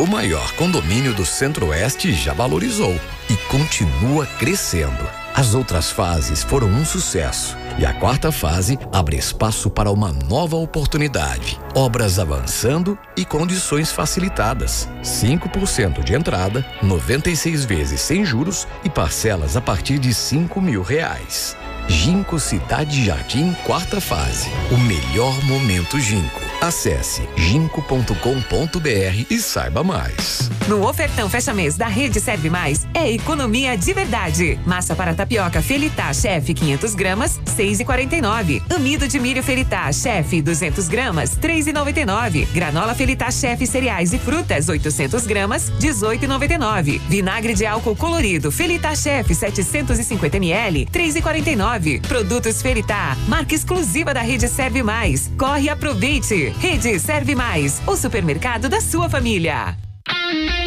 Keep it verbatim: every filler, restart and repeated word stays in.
O maior condomínio do Centro-Oeste já valorizou e continua crescendo. As outras fases foram um sucesso e a quarta fase abre espaço para uma nova oportunidade. Obras avançando e condições facilitadas. cinco por cento de entrada, noventa e seis vezes sem juros e parcelas a partir de cinco mil reais. Ginco Cidade Jardim, quarta fase. O melhor momento Ginco. Acesse ginco ponto com ponto br e saiba mais. No ofertão fecha mês da Rede Serve Mais, é economia de verdade. Massa para tapioca Felitá Chef quinhentas gramas, seis e quarenta e nove. Amido de milho Felitá Chef duzentas gramas, três e noventa e nove. Granola Felitá Chef cereais e frutas oitocentas gramas, dezoito e noventa e nove. Vinagre de álcool colorido Felitá Chef setecentos e cinquenta mililitros, três e quarenta e nove. Produtos Felitá, marca exclusiva da Rede Serve Mais. Corre e aproveite. Rede Serve Mais, o supermercado da sua família.